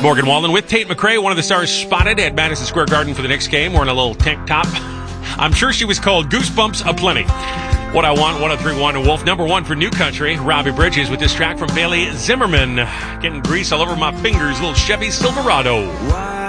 Morgan Wallen with Tate McRae, one of the stars spotted at Madison Square Garden for the Knicks game, wearing a little tank top. I'm sure she was called Goosebumps aplenty. What I Want, 103.1 and Wolf. Number one for New Country, Robbie Bridges with this track from Bailey Zimmerman. Getting grease all over my fingers, little Chevy Silverado.